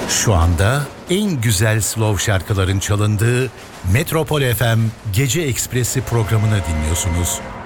Şu anda en güzel slow şarkıların çalındığı Metropol FM Gece Ekspresi programını dinliyorsunuz.